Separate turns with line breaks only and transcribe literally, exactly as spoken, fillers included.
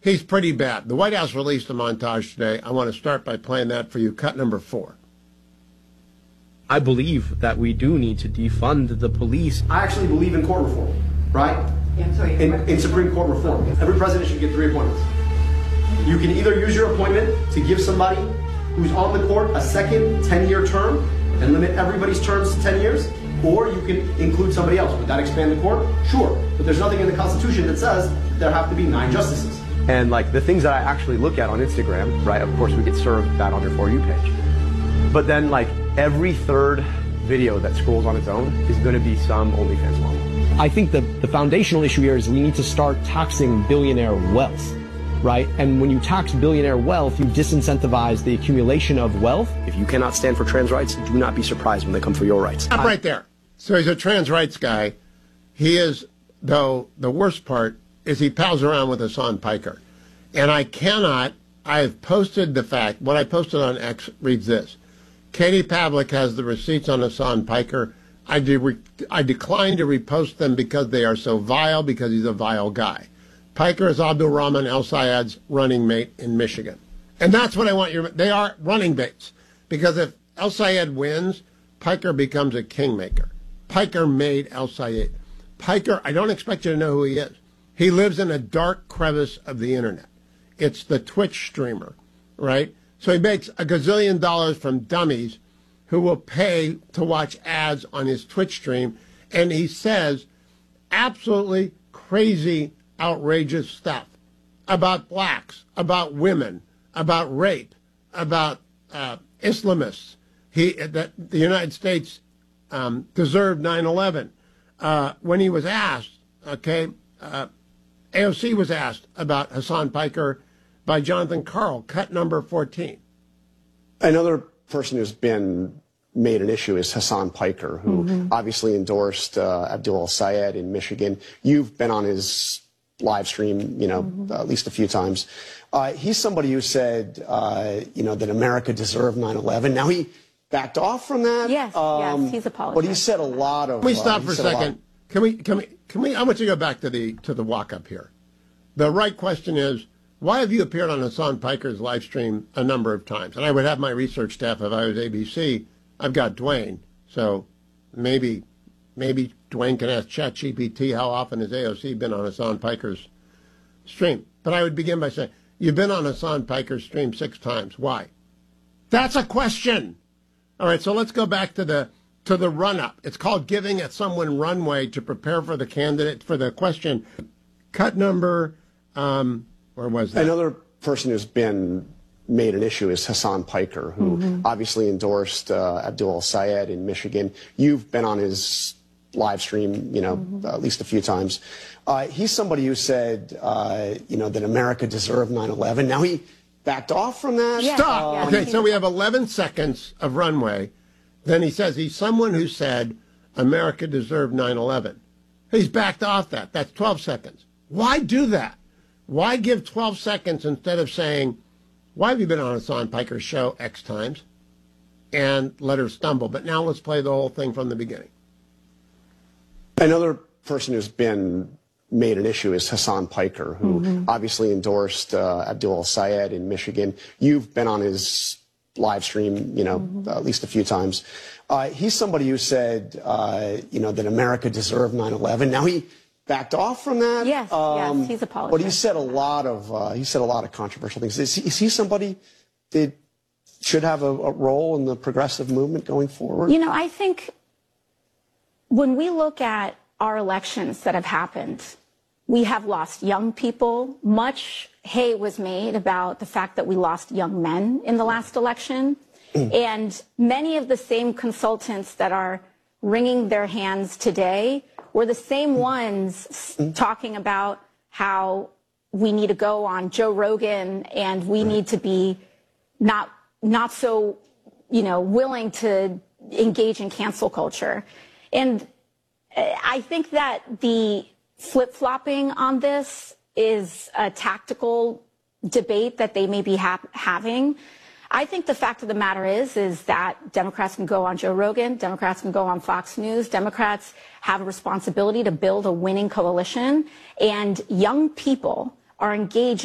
He's pretty bad. The White House released a montage today. I want to start by playing that for you. Cut number four.
I believe that we do need to defund the police.
I actually believe in court reform, right?
Yeah, I'm sorry.
In, in Supreme Court reform. Every president should get three appointments. You can either use your appointment to give somebody who's on the court a second ten-year term and limit everybody's terms to ten years, or you can include somebody else. Would that expand the court? Sure. But there's nothing in the Constitution that says there have to be nine justices.
And like the things that I actually look at on Instagram, right, of course we get served that on your For You page. But then like every third video that scrolls on its own is going to be some OnlyFans model. I think the, the foundational issue here is we need to start taxing billionaire wealth, right? And when you tax billionaire wealth, you disincentivize the accumulation of wealth. If you cannot stand for trans rights, do not be surprised when they come for your rights.
Stop right there. So he's a trans rights guy. He is, though, the worst part is he pals around with Hasan Piker. And I cannot, I have posted the fact, what I posted on X reads this. Katie Pavlik has the receipts on Hasan Piker. I, de- I decline to repost them because they are so vile, because he's a vile guy. Piker is Abdul Rahman El Sayed's running mate in Michigan. And that's what I want you, they are running mates. Because if El Sayed wins, Piker becomes a kingmaker. Piker made El Sayed. Piker, I don't expect you to know who he is. He lives in a dark crevice of the internet. It's the Twitch streamer, right? So he makes a gazillion dollars from dummies who will pay to watch ads on his Twitch stream. And he says absolutely crazy, outrageous stuff about blacks, about women, about rape, about uh, Islamists. He that the United States um, deserved nine eleven. Uh, when he was asked, okay, uh, A O C was asked about Hasan Piker by Jonathan Karl, cut number fourteen.
Another person who's been made an issue is Hasan Piker, who mm-hmm. obviously endorsed uh, Abdul El Sayed in Michigan. You've been on his live stream, you know, mm-hmm. uh, at least a few times. Uh, he's somebody who said, uh, you know, that America deserved nine eleven. Now he backed off from that.
Yes,
um,
yes, he's apologized.
But he said a lot of.
Can we stop
uh,
for a second? Can we? Can we? Can we? I want you to go back to the to the walk up here. The right question is, why have you appeared on Hasan Piker's live stream a number of times? And I would have my research staff if I was A B C. I've got Dwayne, so maybe maybe Dwayne can ask ChatGPT how often has A O C been on Hasan Piker's stream. But I would begin by saying, you've been on Hasan Piker's stream six times. Why? That's a question. All right, so let's go back to the to the run-up. It's called giving at someone runway to prepare for the candidate for the question. Cut number, um, where was that?
Another person who's been made an issue is Hasan Piker, who mm-hmm. obviously endorsed uh, Abdul El Sayed in Michigan. You've been on his live stream, you know, mm-hmm. uh, at least a few times. Uh, he's somebody who said, uh, you know, that America deserved nine eleven. Now he backed off from that.
Yeah.
Stop.
Yeah.
Okay, so we have eleven seconds of runway. Then he says he's someone who said America deserved nine eleven. He's backed off that. That's twelve seconds. Why do that? Why give twelve seconds instead of saying, why have you been on Hasan Piker's show X times? And let her stumble. But now let's play the whole thing from the beginning.
Another person who's been made an issue is Hasan Piker, who mm-hmm. obviously endorsed uh, Abdul El Sayed in Michigan. You've been on his live stream, you know, mm-hmm. uh, at least a few times. Uh, he's somebody who said, uh, you know, that America deserved nine eleven. Now he backed off from that.
Yes,
um,
yes, he's apologized.
But he said a lot of uh, he said a lot of controversial things. Is he, is he somebody that should have a, a role in the progressive movement going forward?
You know, I think when we look at our elections that have happened, we have lost young people. Much hay was made about the fact that we lost young men in the last election. Mm. And many of the same consultants that are wringing their hands today were the same ones mm. talking about how we need to go on Joe Rogan and we right. need to be not, not so, you know, willing to engage in cancel culture. And I think that the flip-flopping on this is a tactical debate that they may be ha- having. I think the fact of the matter is, is that Democrats can go on Joe Rogan, Democrats can go on Fox News, Democrats have a responsibility to build a winning coalition, and young people are engaging